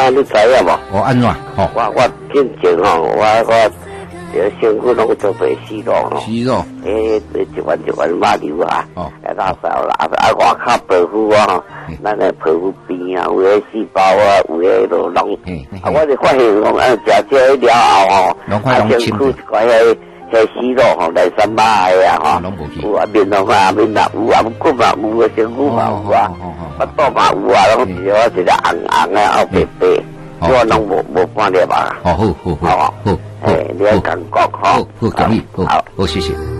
啊，你知影无？ 我安怎？吼， 我进前吼，我这身躯拢做白死肉吼。死肉。 一碗肉流啊。 哦。 拉烧啦，外口皮肤啊，咱个皮肤边啊，有迄细胞啊，有迄落拢。我就发现讲，食这了后吼，身躯一块迄死肉吼，来三巴个啊吼。有啊，面拢啊，面啊有啊，骨嘛有啊，身躯嘛有啊，腹肚嘛有啊，拢是我一个红红的，后白白。我拢无半粒啊。 好， 你要感觉好，好，建议，好，谢谢。